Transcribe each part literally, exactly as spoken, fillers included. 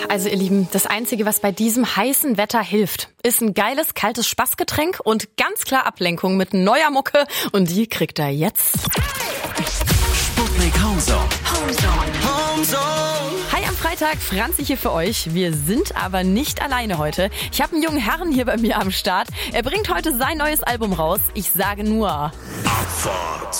Also ihr Lieben, das Einzige, was bei diesem heißen Wetter hilft, ist ein geiles, kaltes Spaßgetränk und ganz klar Ablenkung mit neuer Mucke. Und die kriegt ihr jetzt. Sputnik Homezone. Homezone. Hi am Freitag, Franzi hier für euch. Wir sind aber nicht alleine heute. Ich habe einen jungen Herrn hier bei mir am Start. Er bringt heute sein neues Album raus. Ich sage nur... Abfahrt.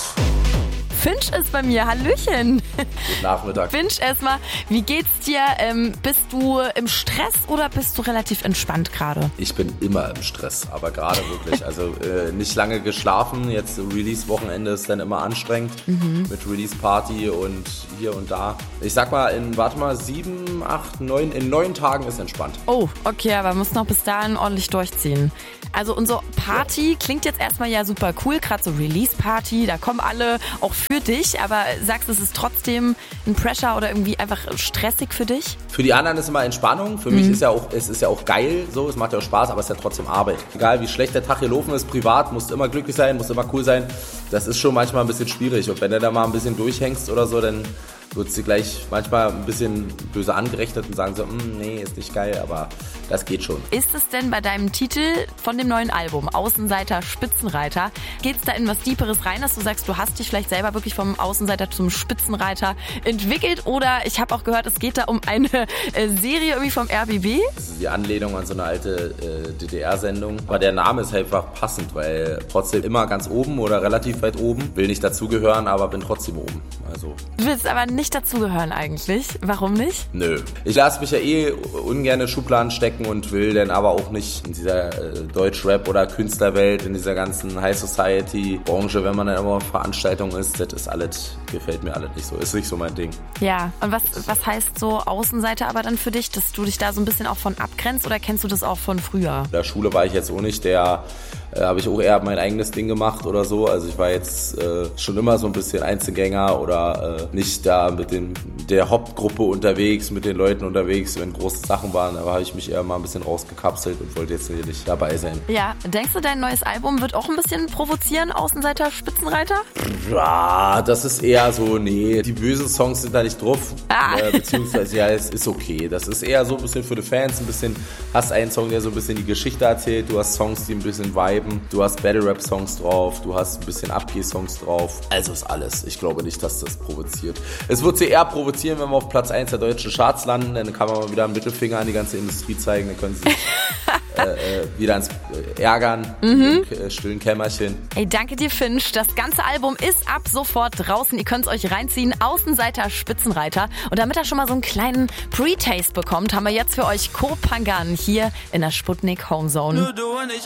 Finch ist bei mir. Hallöchen. Guten Nachmittag. Finch, erstmal, wie geht's dir? Ähm, bist du im Stress oder bist du relativ entspannt gerade? Ich bin immer im Stress, aber gerade wirklich. Also äh, nicht lange geschlafen. Jetzt Release-Wochenende ist dann immer anstrengend mhm. mit Release-Party und hier und da. Ich sag mal, in, warte mal, sieben, acht, neun, in neun Tagen ist entspannt. Oh, okay, aber muss noch bis dahin ordentlich durchziehen. Also unsere Party ja. klingt jetzt erstmal ja super cool, gerade so Release-Party, da kommen alle auch für dich, aber sagst du, es ist trotzdem ein Pressure oder irgendwie einfach stressig für dich? Für die anderen ist immer Entspannung, für mhm. mich ist ja auch, es ist ja auch geil, so, es macht ja auch Spaß, aber es ist ja trotzdem Arbeit. Egal wie schlecht der Tag gelaufen ist, privat, musst immer glücklich sein, musst immer cool sein, das ist schon manchmal ein bisschen schwierig und wenn du da mal ein bisschen durchhängst oder so, dann wird sie gleich manchmal ein bisschen böse angerechnet und sagen so, nee, ist nicht geil, aber das geht schon. Ist es denn bei deinem Titel von dem neuen Album, Außenseiter, Spitzenreiter, geht's da in was Deeperes rein, dass du sagst, du hast dich vielleicht selber wirklich vom Außenseiter zum Spitzenreiter entwickelt oder ich habe auch gehört, es geht da um eine äh, Serie irgendwie vom R B B? Das ist die Anlehnung an so eine alte äh, D D R-Sendung, aber der Name ist halt einfach passend, weil trotzdem immer ganz oben oder relativ weit oben, will nicht dazugehören, aber bin trotzdem oben. Also. Du willst aber nicht dazugehören eigentlich. Warum nicht? Nö. Ich lasse mich ja eh ungern in Schubladen stecken und will dann aber auch nicht in dieser äh, Deutsch-Rap- oder Künstlerwelt, in dieser ganzen High-Society-Branche, wenn man dann immer auf Veranstaltungen ist, das ist alles, gefällt mir alles nicht so. Ist nicht so mein Ding. Ja, und was, was heißt so Außenseiter aber dann für dich, dass du dich da so ein bisschen auch von abgrenzt oder kennst du das auch von früher? In der Schule war ich jetzt auch nicht der... Äh, habe ich auch eher mein eigenes Ding gemacht oder so. Also ich war jetzt äh, schon immer so ein bisschen Einzelgänger oder äh, nicht da mit den, der Hauptgruppe unterwegs, mit den Leuten unterwegs, wenn große Sachen waren. Aber habe ich mich eher mal ein bisschen rausgekapselt und wollte jetzt nicht dabei sein. Ja, denkst du, dein neues Album wird auch ein bisschen provozieren, Außenseiter, Spitzenreiter? Ja, das ist eher so, nee, die bösen Songs sind da nicht drauf. Ah. Äh, beziehungsweise, ja, es ist okay. Das ist eher so ein bisschen für die Fans, ein bisschen, hast einen Song, der so ein bisschen die Geschichte erzählt, du hast Songs, die ein bisschen viben. Du hast Battle-Rap-Songs drauf, du hast ein bisschen Abgeh-Songs drauf. Also ist alles. Ich glaube nicht, dass das provoziert. Es wird sie eher provozieren, wenn wir auf Platz eins der deutschen Charts landen. Dann kann man mal wieder einen Mittelfinger an die ganze Industrie zeigen. Dann können sie sich äh, äh, wieder ans äh, ärgern mhm. im äh, stillen Kämmerchen. Ey, danke dir, Finch. Das ganze Album ist ab sofort draußen. Ihr könnt es euch reinziehen. Außenseiter, Spitzenreiter. Und damit ihr schon mal so einen kleinen Pre-Taste bekommt, haben wir jetzt für euch Kopangan hier in der Sputnik Homezone.